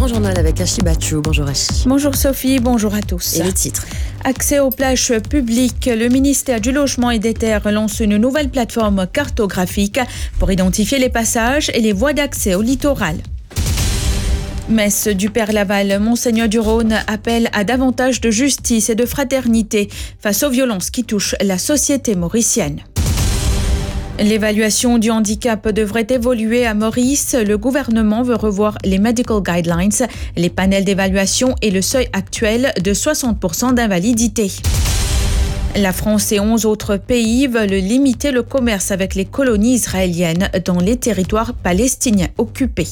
grand journal avec Ashi Bachou. Bonjour Ashi. Bonjour Sophie, bonjour à tous. Et les titres. Accès aux plages publiques. Le ministère du Logement et des Terres lance une nouvelle plateforme cartographique pour identifier les passages et les voies d'accès au littoral. Messe du Père Laval, Monseigneur du Rhône appelle à davantage de justice et de fraternité face aux violences qui touchent la société mauricienne. L'évaluation du handicap devrait évoluer à Maurice. Le gouvernement veut revoir les medical guidelines, les panels d'évaluation et le seuil actuel de 60% d'invalidité. La France et 11 autres pays veulent limiter le commerce avec les colonies israéliennes dans les territoires palestiniens occupés.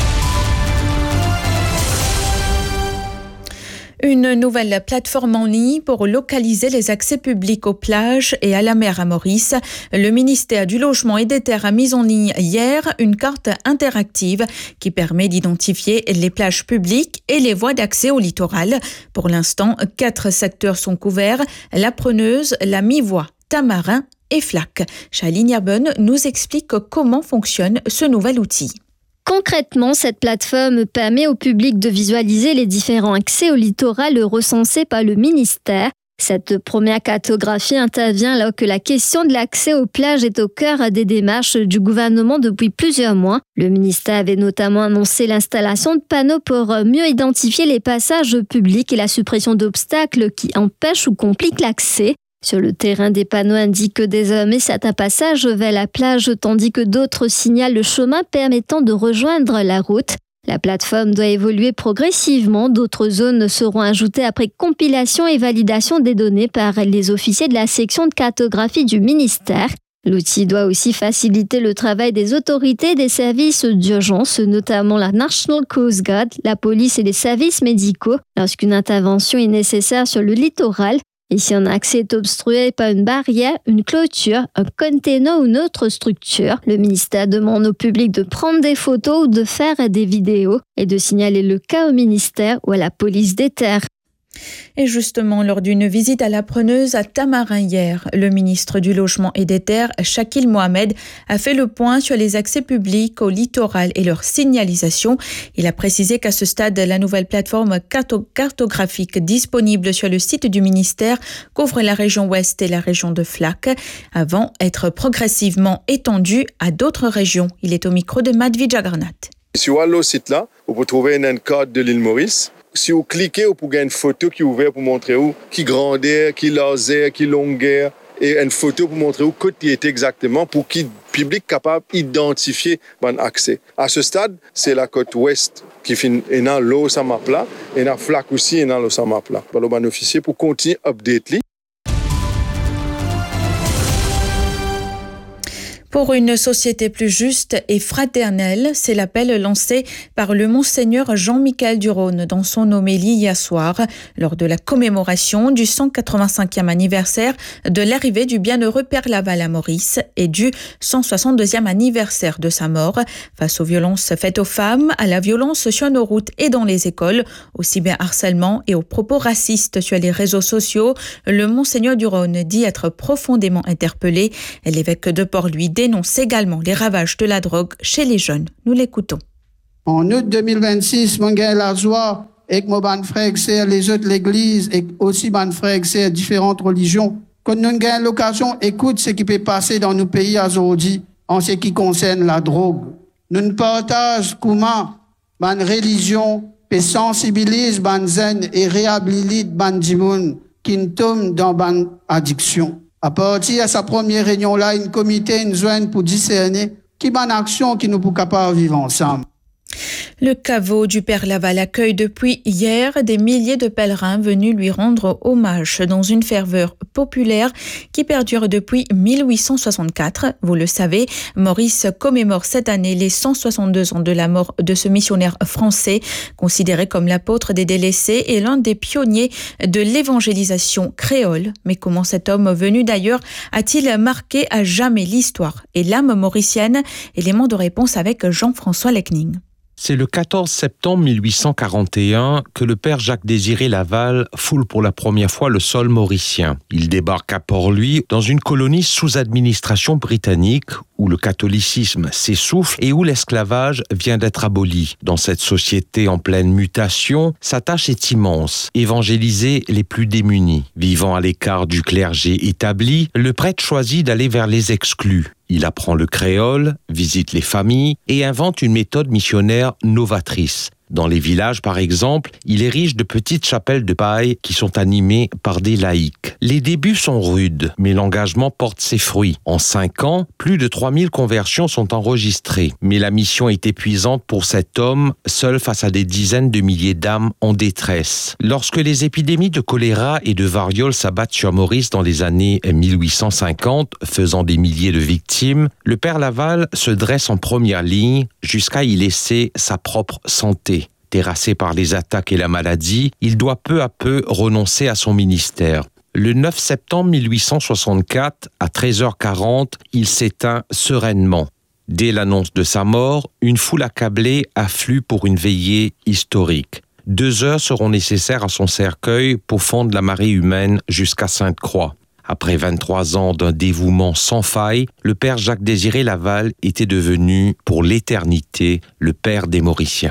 Une nouvelle plateforme en ligne pour localiser les accès publics aux plages et à la mer à Maurice. Le ministère du Logement et des Terres a mis en ligne hier une carte interactive qui permet d'identifier les plages publiques et les voies d'accès au littoral. Pour l'instant, 4 secteurs sont couverts: la Preneuse, la Mi-Voie, Tamarin et Flac. Chaline Yarbonne nous explique comment fonctionne ce nouvel outil. Concrètement, cette plateforme permet au public de visualiser les différents accès au littoral recensés par le ministère. Cette première cartographie intervient alors que la question de l'accès aux plages est au cœur des démarches du gouvernement depuis plusieurs mois. Le ministère avait notamment annoncé l'installation de panneaux pour mieux identifier les passages publics et la suppression d'obstacles qui empêchent ou compliquent l'accès. Sur le terrain, des panneaux indiquent désormais certains passages vers la plage, tandis que d'autres signalent le chemin permettant de rejoindre la route. La plateforme doit évoluer progressivement. D'autres zones seront ajoutées après compilation et validation des données par les officiers de la section de cartographie du ministère. L'outil doit aussi faciliter le travail des autorités des services d'urgence, notamment la National Coast Guard, la police et les services médicaux, lorsqu'une intervention est nécessaire sur le littoral. Et si un accès est obstrué par une barrière, une clôture, un container ou une autre structure, le ministère demande au public de prendre des photos ou de faire des vidéos et de signaler le cas au ministère ou à la police des terres. Et justement, lors d'une visite à la Preneuse à Tamarin hier, le ministre du Logement et des Terres, Shakil Mohamed, a fait le point sur les accès publics au littoral et leur signalisation. Il a précisé qu'à ce stade, la nouvelle plateforme cartographique disponible sur le site du ministère couvre la région ouest et la région de Flac, avant d'être progressivement étendue à d'autres régions. Il est au micro de Madhvi Jagarnath. Sur le site là, vous pouvez trouver une carte de l'île Maurice. Si vous cliquez, vous pouvez une photo qui est ouverte pour montrer où, qui grandeur, qui laser, qui longueur, et une photo pour montrer où côté est exactement pour qu'il public capable d'identifier bon accès. À ce stade, c'est la côte ouest qui est dans l'eau sa map là, et dans Flac aussi et dans l'eau sa map là. Par le bon officier pour continuer update. Pour une société plus juste et fraternelle, c'est l'appel lancé par le Monseigneur Jean-Michel du Rhône dans son homélie hier soir, lors de la commémoration du 185e anniversaire de l'arrivée du bienheureux Père Laval à Maurice et du 162e anniversaire de sa mort. Face aux violences faites aux femmes, à la violence sur nos routes et dans les écoles, aussi bien harcèlement et aux propos racistes sur les réseaux sociaux, le Monseigneur du Rhône dit être profondément interpellé. L'évêque de Port-Louis dénonce également les ravages de la drogue chez les jeunes. Nous l'écoutons. En août 2026, mon gars la joie avec mon ban frère les autres l'église et aussi ban frère différentes religions. Quand nous avons l'occasion, écoute ce qui peut passer dans nos pays aujourd'hui en ce qui concerne la drogue. Nous partageons comment ban religion peut sensibiliser ban zen et réhabiliter ban dimoun qui tombe dans ban addiction. À partir de sa première réunion-là, une comité nous joint pour discerner qui bonne action qui nous pour capables vivre ensemble. Le caveau du Père Laval accueille depuis hier des milliers de pèlerins venus lui rendre hommage dans une ferveur populaire qui perdure depuis 1864. Vous le savez, Maurice commémore cette année les 162 ans de la mort de ce missionnaire français, considéré comme l'apôtre des délaissés et l'un des pionniers de l'évangélisation créole. Mais comment cet homme venu d'ailleurs a-t-il marqué à jamais l'histoire et l'âme mauricienne? Élément de réponse avec Jean-François Lecning. C'est le 14 septembre 1841 que le père Jacques-Désiré Laval foule pour la première fois le sol mauricien. Il débarque à Port-Louis dans une colonie sous administration britannique où le catholicisme s'essouffle et où l'esclavage vient d'être aboli. Dans cette société en pleine mutation, sa tâche est immense, évangéliser les plus démunis. Vivant à l'écart du clergé établi, le prêtre choisit d'aller vers les exclus. Il apprend le créole, visite les familles et invente une méthode missionnaire novatrice. Dans les villages, par exemple, il érige de petites chapelles de paille qui sont animées par des laïcs. Les débuts sont rudes, mais l'engagement porte ses fruits. En 5 ans, plus de 3000 conversions sont enregistrées. Mais la mission est épuisante pour cet homme, seul face à des dizaines de milliers d'âmes en détresse. Lorsque les épidémies de choléra et de variole s'abattent sur Maurice dans les années 1850, faisant des milliers de victimes, le père Laval se dresse en première ligne jusqu'à y laisser sa propre santé. Terrassé par les attaques et la maladie, il doit peu à peu renoncer à son ministère. Le 9 septembre 1864, à 13h40, il s'éteint sereinement. Dès l'annonce de sa mort, une foule accablée afflue pour une veillée historique. 2 heures seront nécessaires à son cercueil pour fondre la marée humaine jusqu'à Sainte-Croix. Après 23 ans d'un dévouement sans faille, le père Jacques-Désiré Laval était devenu, pour l'éternité, le père des Mauriciens.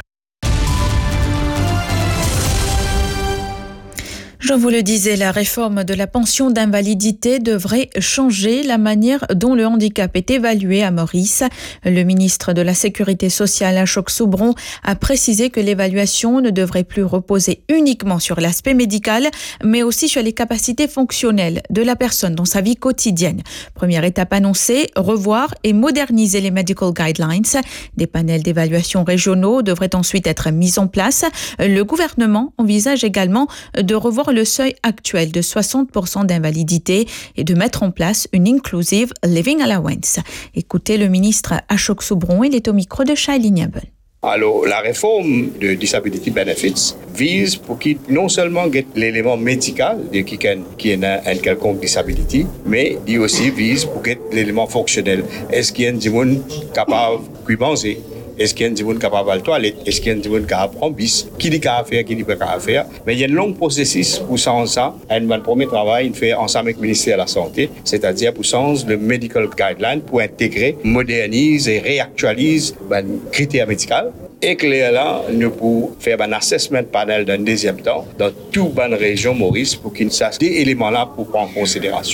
Je vous le disais, la réforme de la pension d'invalidité devrait changer la manière dont le handicap est évalué à Maurice. Le ministre de la Sécurité sociale, Ashok Soubron, a précisé que l'évaluation ne devrait plus reposer uniquement sur l'aspect médical, mais aussi sur les capacités fonctionnelles de la personne dans sa vie quotidienne. Première étape annoncée, revoir et moderniser les medical guidelines. Des panels d'évaluation régionaux devraient ensuite être mis en place. Le gouvernement envisage également de revoir le seuil actuel de 60% d'invalidité et de mettre en place une Inclusive Living Allowance. Écoutez le ministre Ashok Soubron, il est au micro de Shailene Yabon. Alors, la réforme de Disability Benefits vise pour qu'il non seulement ait l'élément médical de qui a une quelconque disabilité, mais il aussi vise pour qu'il ait l'élément fonctionnel. Est-ce qu'il y a des gens capables de manger? Est-ce qu'il y a des gens capables de toilette? Est-ce qu'il y a des gens capables de prendre bis? Qui dit qu'à faire, qui dit pas qu'à faire? Mais il y a un long processus pour ça. Un premier travail, il fait ensemble avec le ministère de la Santé, c'est-à-dire pour changer le medical guideline pour intégrer, moderniser et réactualiser les critères médicaux. Et que là, nous pouvons faire un assessment panel d'un deuxième temps dans toute bonne région Maurice pour qu'ils sachent des éléments-là pour prendre en considération.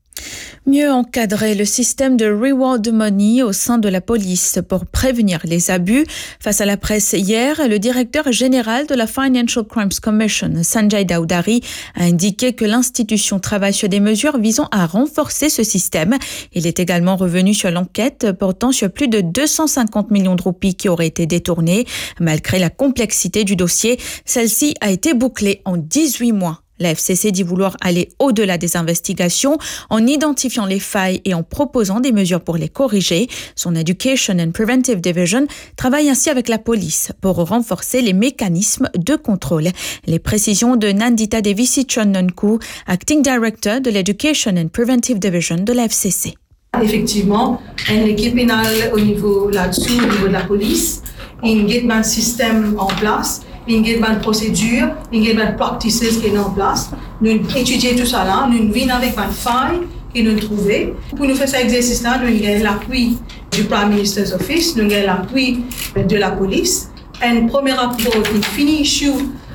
Mieux encadrer le système de reward money au sein de la police pour prévenir les abus. Face à la presse hier, le directeur général de la Financial Crimes Commission, Sanjay Dowdary, a indiqué que l'institution travaille sur des mesures visant à renforcer ce système. Il est également revenu sur l'enquête portant sur plus de 250 millions de roupies qui auraient été détournées. Malgré la complexité du dossier, celle-ci a été bouclée en 18 mois. La FCC dit vouloir aller au-delà des investigations en identifiant les failles et en proposant des mesures pour les corriger. Son Education and Preventive Division travaille ainsi avec la police pour renforcer les mécanismes de contrôle. Les précisions de Nandita Devisichon-Nonku, Acting Director de l'Education and Preventive Division de la FCC. Effectivement, une équipe pénale au niveau là-dessus, au niveau de la police, il y a un système en place. Il y a une procédure, il y a une practices qui est en place. Nous étudions tout ça là, nous venons avec une faille que nous trouvons. Pour nous faire cet exercice-là, nous avons l'appui du Prime Minister's Office, nous avons l'appui de la police. Un premier rapport qui finit sur